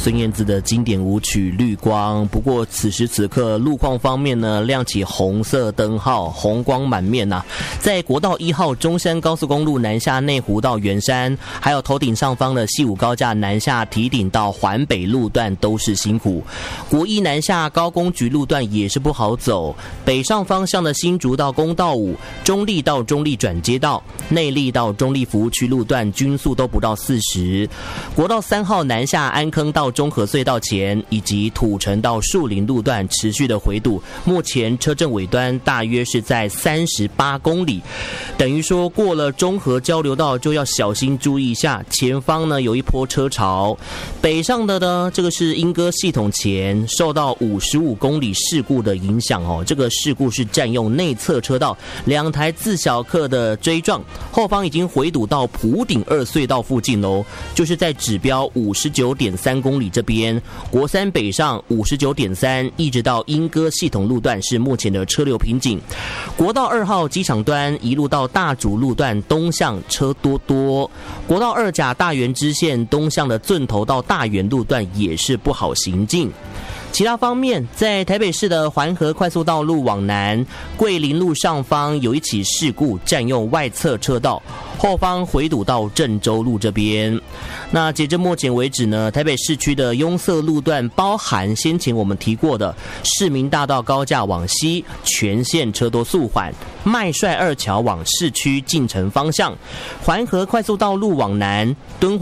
孙燕姿的经典舞曲《绿光》。不过此时此刻路况方面呢，亮起红色灯号，红光满面啊。在国道1号中山高速公路南下内湖到圆山，还有头顶上方的西武高架南下堤顶到环北路段都是辛苦。国一南下高工局路段也是不好走，北上方向的新竹到公道5，中立到中立转接道，内壢到中立服务区路段均速都不到40。国道3号南下安坑到中和隧道前，以及土城到树林路段持续的回堵，目前车阵尾端大约是在38公里，等于说过了中和交流道就要小心注意一下，前方呢有一波车潮。北上的呢，这个是莺歌系统前受到55公里事故的影响哦，这个事故是占用内侧车道，2台自小客的追撞，后方已经回堵到埔顶2隧道附近喽，就是在指标59.3公里这边，国3北上59.3一直到莺歌系统路段是目前的车流瓶颈。国道2号机场端一路到大竹路段东向车多，国道2甲大园支线东向的圳头到大园路段也是不好行进。其他方面，在台北市的环河快速道路往南，桂林路上方有一起事故，占用外侧车道，后方回堵到郑州路这边。那截至目前为止呢，台北市区的拥塞路段包含先前我们提过的市民大道高架往西全线车多速缓，麦帅2桥往市区进城方向，环河快速道路往南敦